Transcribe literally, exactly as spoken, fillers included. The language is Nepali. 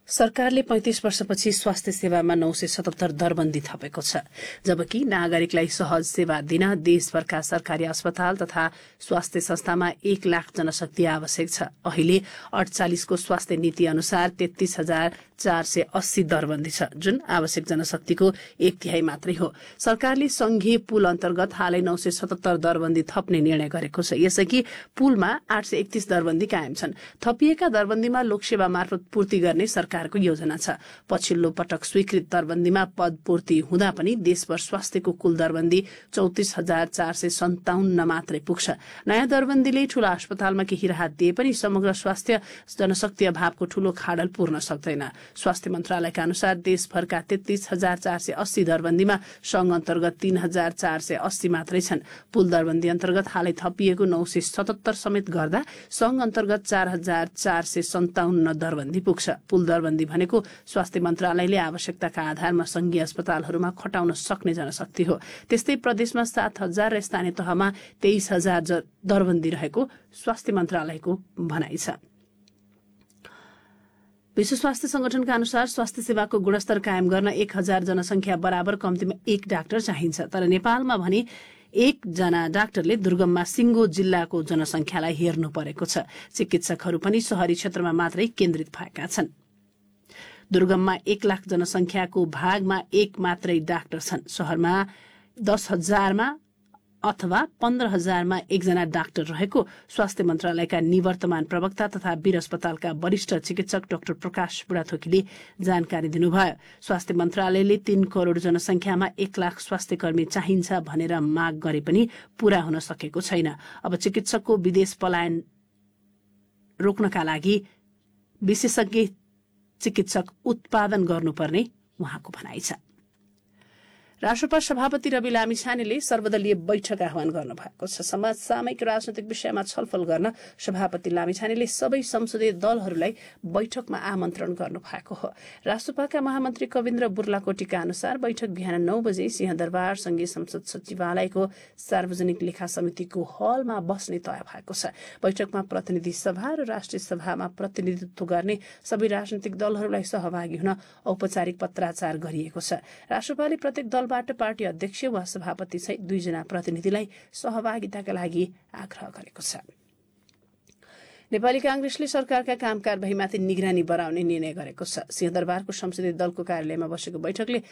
सरकारले पैंतिस वर्षपछि स्वास्थ्य सेवामा नौ सय सतहत्तर दरबन्दी थपेको छ, जबकि नागरिकलाई सहज सेवा दिन देशभरका सरकारी अस्पताल तथा स्वास्थ्य संस्थामा एक लाख जनशक्ति आवश्यक छ। अहिले अडचालिसको स्वास्थ्य नीति अनुसार तेत्तीस हजार चार सय अस्सी दरबन्दी छ, जुन आवश्यक जनशक्तिको एक तिहाई मात्रै हो। सरकारले संघीय पुल अन्तर्गत हालै नौ सय सतहत्तर दरबन्दी थप्ने निर्णय गरेको छ। यसअघि पुलमा आठ सय एकतीस दरबन्दी कायम छन्। थपिएका दरबन्दीमा लोकसेवा मार्फत पूर्ति गर्ने सरकारको योजना छ। पछिल्लो पटक स्वीकृत दरबन्दीमा पद पूर्ति हुँदा पनि देशभर स्वास्थ्यको कुल दरबन्दी चौतिस हजार चार सय सन्ताउन्न मात्रै पुग्छ। नयाँ दरबन्दीले ठूला अस्पतालमा केही राहत दिए पनि समग्र स्वास्थ्य जनशक्ति अभावको ठूलो खाडल पूर्न सक्दैन। स्वास्थ्य मन्त्रालयका अनुसार देशभरका तेत्तीस हजार चार सय अस्सी दरबन्दीमा संघ अन्तर्गत तीन हजार चार सय अस्सी मात्रै छन्। पुल दरबन्दी अन्तर्गत हालै थपिएको नौ सय सतहत्तर समेत गर्दा संघ अन्तर्गत चार हजार चार सय सन्ताउन्न दरबन्दी पुग्छ। पुल दरबन्दी भनेको स्वास्थ्य मन्त्रालयले आवश्यकताका आधारमा संघीय अस्पतालहरूमा खटाउन सक्ने जनशक्ति हो। त्यस्तै प्रदेशमा सात हजार र स्थानीय तहमा तेइस हजार दरबन्दी रहेको स्वास्थ्य मन्त्रालयको भनाइ छ। विश्व स्वास्थ्य संगठनका अनुसार स्वास्थ्य सेवाको गुणस्तर कायम गर्न एक हजार जनसंख्या बराबर कम्तीमा एक डाक्टर चाहिन्छ। तर नेपालमा भने एकजना डाक्टरले दुर्गममा सिङ्गो जिल्लाको जनसंख्यालाई हेर्नु परेको छ। चिकित्सकहरू पनि शहरी क्षेत्रमा मात्रै केन्द्रित भएका छन्। दुर्गममा एक लाख जनसंख्याको भागमा एक मात्रै डाक्टर छन्। शहरमा दस हजारमा अथवा पन्ध्र हजारमा एकजना डाक्टर रहेको स्वास्थ्य मन्त्रालयका निवर्तमान प्रवक्ता तथा वीर अस्पतालका वरिष्ठ चिकित्सक डाक्टर प्रकाश बुढाथोकीले जानकारी दिनुभयो। स्वास्थ्य मन्त्रालयले तीन करोड़ जनसंख्यामा एक लाख स्वास्थ्य कर्मी चाहिन्छ भनेर माग गरे पनि पूरा हुन सकेको छैन। अब चिकित्सकको विदेश पलायन रोक्नका लागि विशेषज्ञ चिकित्सक उत्पादन गर्नुपर्ने उहाँको भनाइ छ। राष्ट्रपा सभापति रवि लामिछानेले सर्वदलीय बैठक आह्वान गर्नुभएको छ। समसामयिक राजनैतिक विषयमा छलफल गर्न सभापति लामिछानेले सबै संसदीय दलहरूलाई बैठकमा आमन्त्रण गर्नुभएको हो। राष्ट्रपाका महामन्त्री कविन्द्र बुर्लाकोटीका अनुसार बैठक बिहान नौ बजे सिंहदरबार संघीय संसद सचिवालयको सार्वजनिक लेखा समितिको हलमा बस्ने तय भएको छ। बैठकमा प्रतिनिधि सभा र राष्ट्रिय सभामा प्रतिनिधित्व गर्ने सबै राजनैतिक दलहरूलाई सहभागी हुन औपचारिक पत्राचार गरिएको छ। राष्ट्रपाले प्रत्येक दल बाट पार्टी अध्यक्ष वा सभापति सहित दुईजना प्रतिनिधिलाई सहभागिताका लागि आग्रह गरेको छ। नेपाली कांग्रेसले सरकारका काम कारबाहीमाथि निगरानी बढाउने निर्णय गरेको छ। सिंहदरबारको संसदीय दलको कार्यालयमा बसेको बैठकले